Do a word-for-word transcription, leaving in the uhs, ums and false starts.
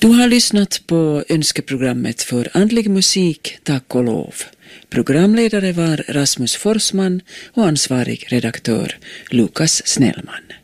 Du har lyssnat på önskeprogrammet för andlig musik, tack och lov. Programledare var Rasmus Forsman och ansvarig redaktör Lukas Snellman.